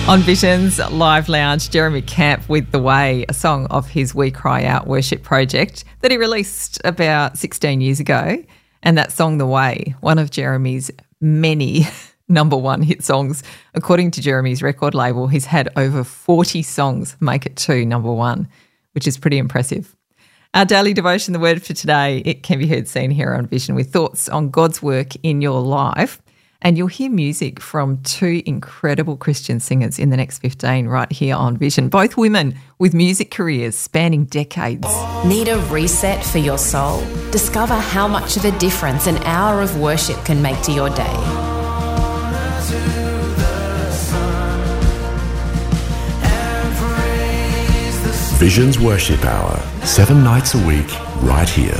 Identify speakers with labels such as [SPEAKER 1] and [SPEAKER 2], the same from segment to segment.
[SPEAKER 1] On Vision's Live Lounge, Jeremy Camp with The Way, a song of his We Cry Out worship project that he released about 16 years ago. And that song, The Way, one of Jeremy's many number one hit songs. According to Jeremy's record label, he's had over 40 songs make it to number one, which is pretty impressive. Our daily devotion, the word for today, it can be heard, seen here on Vision with thoughts on God's work in your life. And you'll hear music from two incredible Christian singers in the next 15 right here on Vision, both women with music careers spanning decades.
[SPEAKER 2] Need a reset for your soul? Discover how much of a difference an hour of worship can make to your day.
[SPEAKER 3] Vision's Worship Hour, 7 nights a week, right here.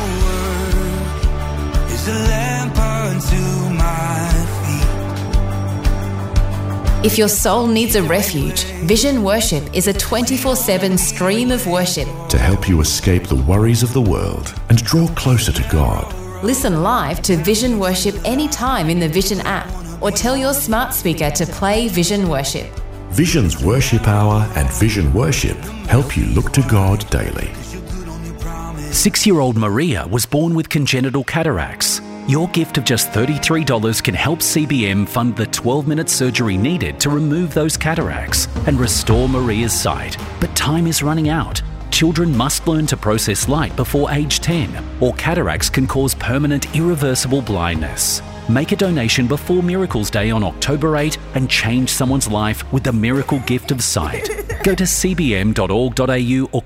[SPEAKER 2] If your soul needs a refuge, Vision Worship is a 24/7 stream of worship
[SPEAKER 3] to help you escape the worries of the world and draw closer to God.
[SPEAKER 2] Listen live to Vision Worship anytime in the Vision app or tell your smart speaker to play Vision Worship.
[SPEAKER 3] Vision's Worship Hour and Vision Worship help you look to God daily.
[SPEAKER 4] 6-year-old Maria was born with congenital cataracts. Your gift of just $33 can help CBM fund the 12-minute surgery needed to remove those cataracts and restore Maria's sight. But time is running out. Children must learn to process light before age 10, or cataracts can cause permanent, irreversible blindness. Make a donation before Miracles Day on October 8 and change someone's life with the miracle gift of sight. Go to cbm.org.au or